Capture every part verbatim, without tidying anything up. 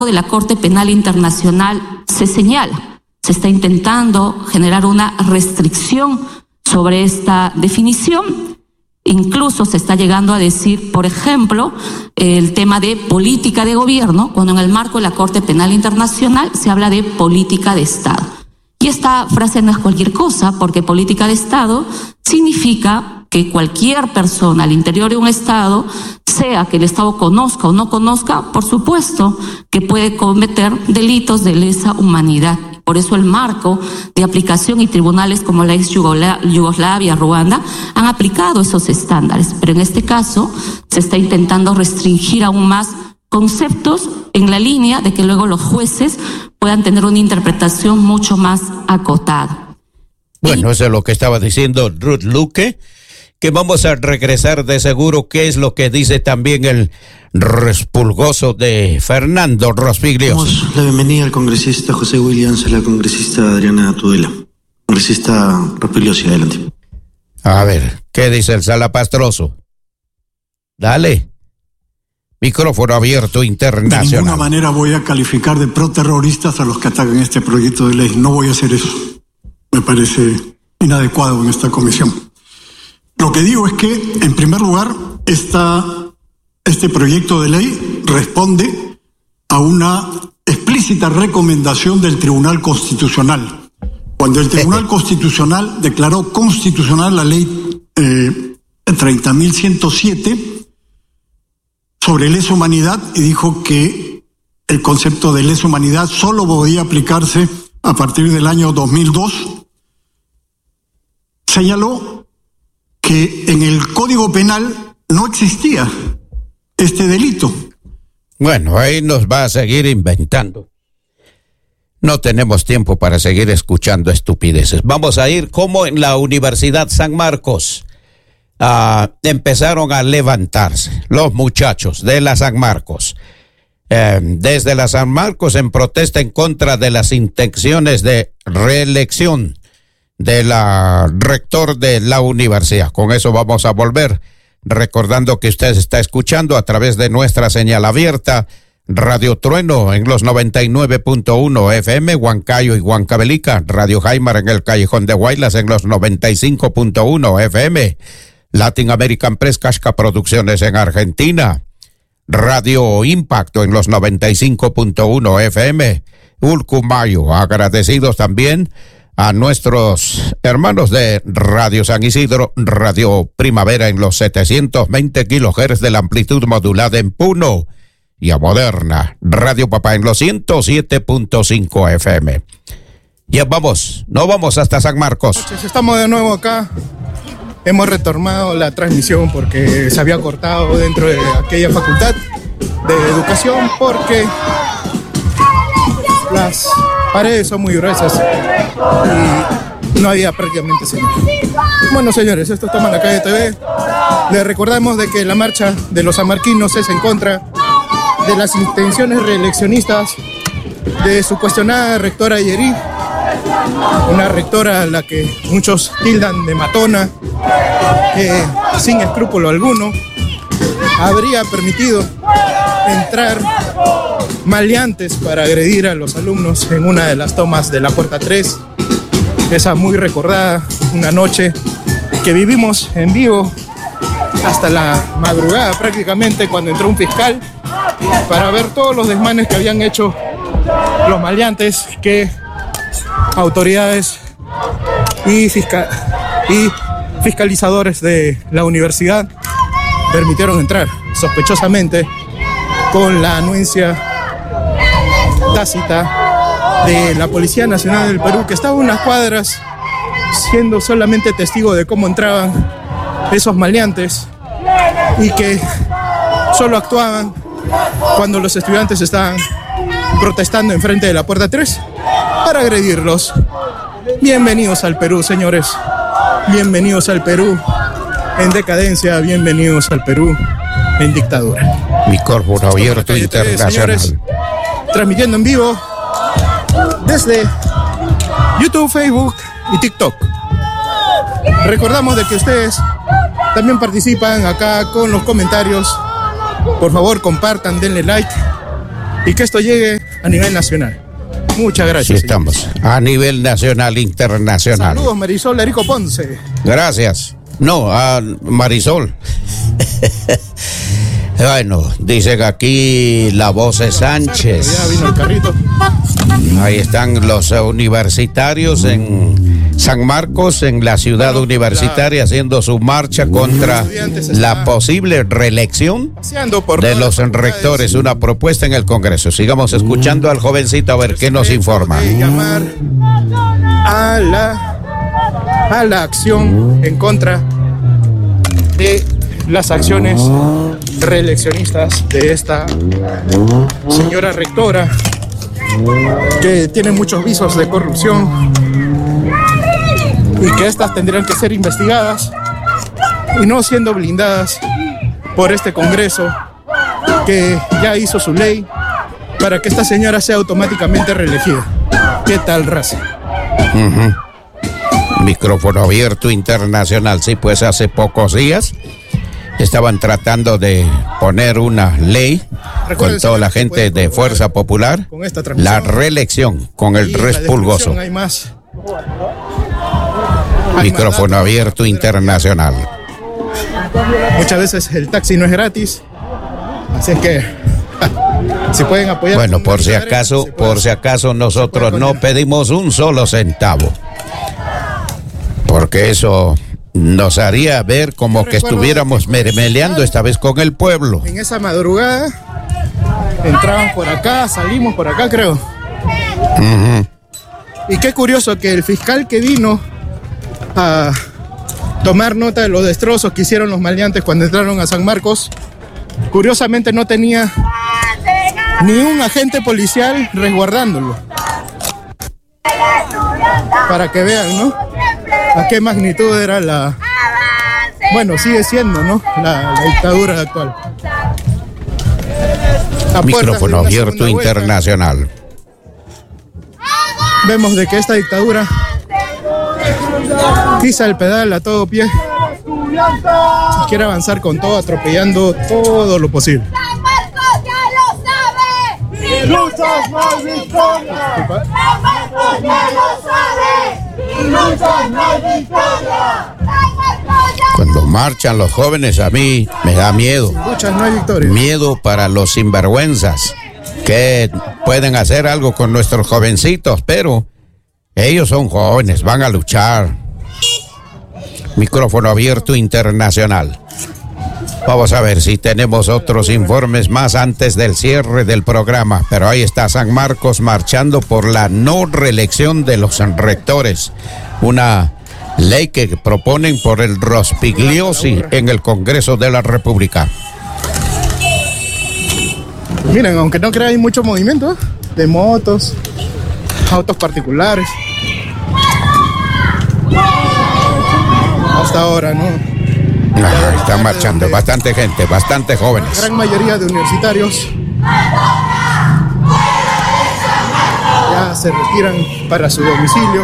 de la Corte Penal Internacional se señala. Se está intentando generar una restricción sobre esta definición. Incluso se está llegando a decir, por ejemplo, el tema de política de gobierno, cuando en el marco de la Corte Penal Internacional se habla de política de Estado. Y esta frase no es cualquier cosa, porque política de Estado significa que cualquier persona al interior de un Estado, sea que el Estado conozca o no conozca, por supuesto que puede cometer delitos de lesa humanidad. Por eso el marco de aplicación y tribunales como la ex Yugoslavia, Ruanda, han aplicado esos estándares. Pero en este caso se está intentando restringir aún más conceptos en la línea de que luego los jueces puedan tener una interpretación mucho más acotada. Bueno, y eso es lo que estaba diciendo Ruth Luque, que vamos a regresar de seguro qué es lo que dice también el respulgoso de Fernando Rospigliosi. Damos la bienvenida al congresista José Williams, a la congresista Adriana Tudela. Congresista Rospigliosi, adelante. A ver, ¿qué dice el Salapastroso? Dale. Micrófono abierto internacional. De ninguna manera voy a calificar de proterroristas a los que atacan este proyecto de ley. No voy a hacer eso. Me parece inadecuado en esta comisión. Lo que digo es que, en primer lugar, esta, este proyecto de ley responde a una explícita recomendación del Tribunal Constitucional. Cuando el Tribunal Constitucional declaró constitucional la ley eh, treinta mil ciento siete sobre lesa humanidad y dijo que el concepto de lesa humanidad solo podía aplicarse a partir del año dos mil dos, señaló que en el Código Penal no existía este delito. Bueno, ahí nos va a seguir inventando. No tenemos tiempo para seguir escuchando estupideces. Vamos a ir como en la Universidad San Marcos. Uh, empezaron a levantarse los muchachos de la San Marcos. Eh, desde la San Marcos en protesta en contra de las intenciones de reelección de la rector de la universidad. Con eso vamos a volver, recordando que usted está escuchando a través de nuestra señal abierta, Radio Trueno en los noventa y nueve punto uno F M, Huancayo y Huancavelica, Radio Jaimar en el Callejón de Guaylas en los noventa y cinco punto uno F M, Latin American Press Casca Producciones en Argentina, Radio Impacto en los noventa y cinco punto uno F M, Ulcumayo. Agradecidos también a nuestros hermanos de Radio San Isidro, Radio Primavera en los setecientos veinte kilohertz de la amplitud modulada en Puno, y a Moderna, Radio Papá en los ciento siete punto cinco F M. Ya vamos, no vamos hasta San Marcos. Estamos de nuevo acá. Hemos retomado la transmisión porque se había cortado dentro de aquella facultad de educación porque las paredes son muy gruesas y no había prácticamente señal. Bueno, señores, esto es Toma la Calle T V. Les recordamos de que la marcha de los sanmarquinos es en contra de las intenciones reeleccionistas de su cuestionada rectora Yerí, una rectora a la que muchos tildan de matona, que sin escrúpulo alguno habría permitido entrar maleantes para agredir a los alumnos en una de las tomas de la puerta tres, esa muy recordada, una noche que vivimos en vivo hasta la madrugada prácticamente, cuando entró un fiscal para ver todos los desmanes que habían hecho los maleantes que autoridades y, fiscal, y fiscalizadores de la universidad permitieron entrar sospechosamente con la anuencia tácita de la Policía Nacional del Perú, que estaba a unas cuadras siendo solamente testigo de cómo entraban esos maleantes y que solo actuaban cuando los estudiantes estaban protestando enfrente de la puerta tres para agredirlos. Bienvenidos al Perú, señores. Bienvenidos al Perú en decadencia. Bienvenidos al Perú en dictadura. Micrófono abierto internacional. Señores, transmitiendo en vivo desde YouTube, Facebook y TikTok. Recordamos de que ustedes también participan acá con los comentarios. Por favor, compartan, denle like y que esto llegue a nivel nacional. Muchas gracias. Sí, estamos señores. A nivel nacional, internacional. Saludos, Marisol Erico Ponce. Gracias. No, a Marisol. Bueno, dicen aquí la voz de Sánchez. Ya vino el carrito. Ahí están los universitarios en San Marcos, en la ciudad bueno, universitaria, la, haciendo su marcha contra la posible reelección de los rectores. Una propuesta en el Congreso. Sigamos escuchando al jovencito a ver qué nos informa. Llamar a la, a la acción en contra de las acciones reeleccionistas de esta señora rectora, que tiene muchos visos de corrupción y que estas tendrían que ser investigadas y no siendo blindadas por este Congreso que ya hizo su ley para que esta señora sea automáticamente reelegida. ¿Qué tal, raza? Uh-huh. Micrófono abierto internacional. Sí, pues hace pocos días estaban tratando de poner una ley con toda la gente de Fuerza Popular, la reelección con el respulgoso. Hay más. Micrófono abierto internacional. Muchas veces el taxi no es gratis, así es que si pueden apoyar. Bueno, por si acaso, por si acaso nosotros no pedimos un solo centavo, porque eso nos haría ver como que estuviéramos mermeleando esta vez con el pueblo. En esa madrugada entraban por acá, salimos por acá, creo. Uh-huh. Y qué curioso que el fiscal que vino a tomar nota de los destrozos que hicieron los maleantes cuando entraron a San Marcos, curiosamente no tenía ni un agente policial resguardándolo. Para que vean, ¿no? A qué magnitud era la... Bueno, sigue siendo, ¿no? La, la dictadura actual. A Micrófono abierto internacional. Vemos de que esta dictadura pisa el pedal a todo pie y quiere avanzar con todo, atropellando todo lo posible. ¡San Marcos ya lo sabe! ¡Mi lucha es más victoria! ¡San Marcos ya lo sabe! ¡Mi lucha es más victoria! Cuando marchan los jóvenes a mí me da miedo. Sin luchas no hay victoria. Miedo para los sinvergüenzas que pueden hacer algo con nuestros jovencitos, pero ellos son jóvenes, van a luchar. Micrófono abierto internacional. Vamos a ver si tenemos otros informes más antes del cierre del programa, pero ahí está San Marcos marchando por la no reelección de los rectores, una ley que proponen por el Rospigliosi en el Congreso de la República. Miren, aunque no crean, hay mucho movimiento de motos, autos particulares. Hasta ahora, ¿no? Ah, están marchando bastante gente, bastante jóvenes. La gran mayoría de universitarios ya se retiran para sus domicilios.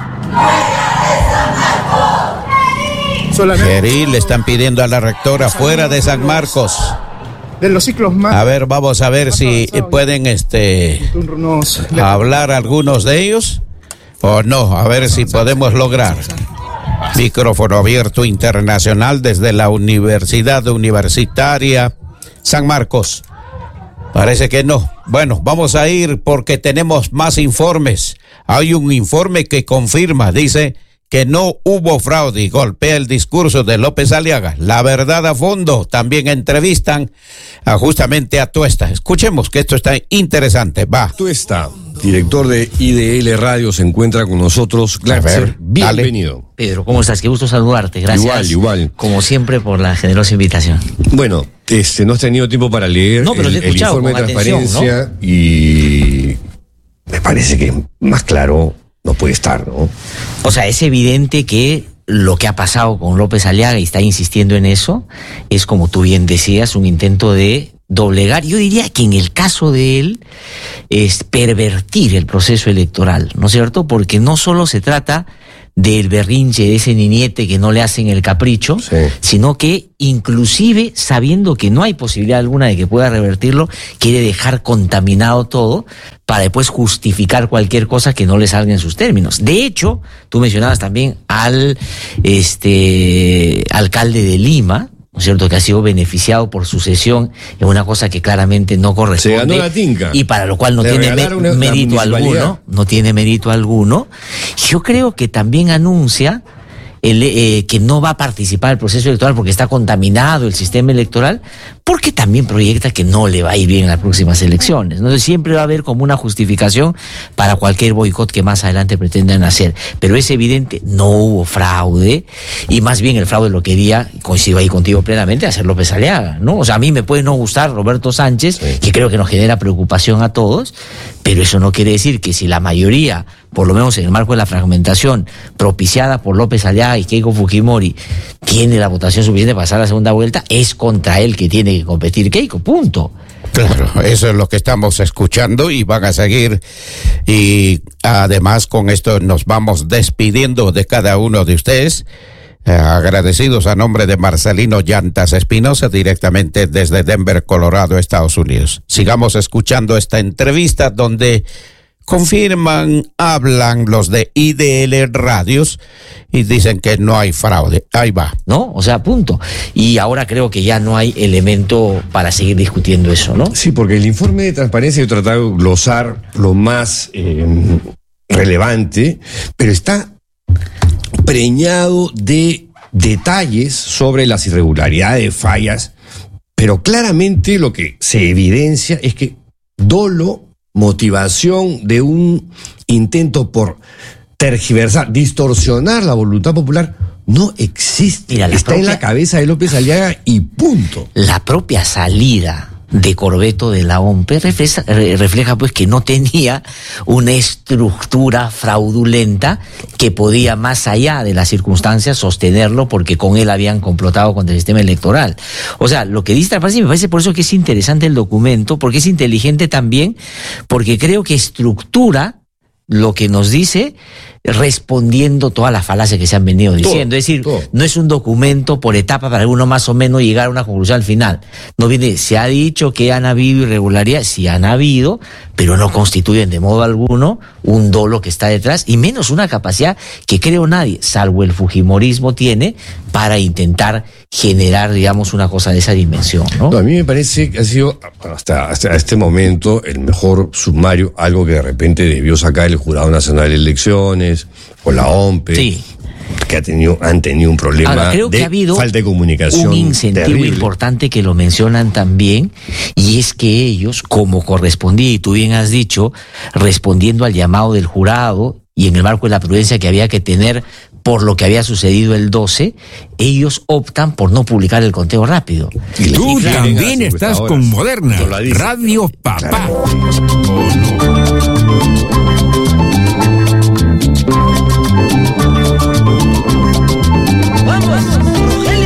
Geril le están pidiendo a la rectora fuera de San Marcos. De los ciclos más. A ver, vamos a ver si pueden este hablar algunos de ellos o no, a ver si podemos lograr. Micrófono abierto internacional desde la Universidad Universitaria San Marcos. Parece que no. Bueno, vamos a ir porque tenemos más informes. Hay un informe que confirma, dice que no hubo fraude y golpea el discurso de López Aliaga. La verdad a fondo. También entrevistan a, justamente a Tuesta. Escuchemos que esto está interesante. Va. Tuesta, director de I D L Radio, se encuentra con nosotros. Glatzer, bienvenido. Dale. Pedro, ¿cómo estás? Qué gusto saludarte. Gracias. Igual, igual. Como siempre, por la generosa invitación. Bueno, este, no has tenido tiempo para leer no, pero el, te he el informe de transparencia, ¿no? Y me parece que más claro no puede estar, ¿no? O sea, es evidente que lo que ha pasado con López Aliaga, y está insistiendo en eso, es, como tú bien decías, un intento de doblegar, yo diría que en el caso de él es pervertir el proceso electoral, ¿no es cierto? Porque no solo se trata del berrinche de ese niñete que no le hacen el capricho, sí. sino que inclusive sabiendo que no hay posibilidad alguna de que pueda revertirlo, quiere dejar contaminado todo para después justificar cualquier cosa que no le salga en sus términos. De hecho, tú mencionabas también al este alcalde de Lima, ¿no es cierto?, que ha sido beneficiado por sucesión en una cosa que claramente no corresponde. Se ganó la tinca. Y para lo cual no Le tiene me- una, mérito alguno, no tiene mérito alguno. Yo creo que también anuncia el, eh, que no va a participar del proceso electoral porque está contaminado el sistema electoral, porque también proyecta que no le va a ir bien en las próximas elecciones. Entonces siempre va a haber como una justificación para cualquier boicot que más adelante pretendan hacer. Pero es evidente, no hubo fraude, y más bien el fraude lo quería, coincido ahí contigo plenamente, hacer López Aliaga, ¿no? O sea, a mí me puede no gustar Roberto Sánchez, sí. que creo que nos genera preocupación a todos, pero eso no quiere decir que si la mayoría, por lo menos en el marco de la fragmentación propiciada por López Aliaga y Keiko Fujimori, tiene la votación suficiente para pasar a la segunda vuelta, es contra él que tiene que competir Keiko, punto. Claro, eso es lo que estamos escuchando y van a seguir. Y además con esto nos vamos despidiendo de cada uno de ustedes. Eh, agradecidos a nombre de Marcelino Llantas Espinosa, directamente desde Denver, Colorado, Estados Unidos. Sigamos escuchando esta entrevista donde confirman, hablan los de I D L Radios y dicen que no hay fraude. Ahí va. ¿No? O sea, punto. Y ahora creo que ya no hay elemento para seguir discutiendo eso, ¿no? Sí, porque el informe de transparencia yo he tratado de glosar lo más eh, relevante, pero está preñado de detalles sobre las irregularidades, fallas, pero claramente lo que se evidencia es que dolo, motivación de un intento por tergiversar, distorsionar la voluntad popular, no existe. Mira, está propia, en la cabeza de López Aliaga y punto. La propia salida de Corbeto de la O M P refleja, refleja pues que no tenía una estructura fraudulenta que podía, más allá de las circunstancias, sostenerlo, porque con él habían complotado contra el sistema electoral. O sea, lo que dice Transparencia, me parece por eso que es interesante el documento, porque es inteligente también, porque creo que estructura lo que nos dice respondiendo todas las falacias que se han venido diciendo. Todo, es decir, todo. No es un documento por etapa para uno más o menos llegar a una conclusión al final. No viene, se ha dicho que han habido irregularidades, sí han habido, pero no constituyen de modo alguno un dolo que está detrás, y menos una capacidad que creo nadie, salvo el fujimorismo, tiene para intentar generar, digamos, una cosa de esa dimensión, ¿no? No, a mí me parece que ha sido hasta, hasta este momento el mejor sumario, algo que de repente debió sacar el Jurado Nacional de Elecciones o la O M P. Sí. Que ha tenido, han tenido un problema. Ahora, creo de que ha habido falta de comunicación. Un incentivo terrible. importante que lo mencionan también, y es que ellos, como correspondía, y tú bien has dicho, respondiendo al llamado del jurado y en el marco de la prudencia que había que tener por lo que había sucedido el doce, ellos optan por no publicar el conteo rápido. Y tú y también estás con Moderna, Radio Papá. Claro. Oh, no.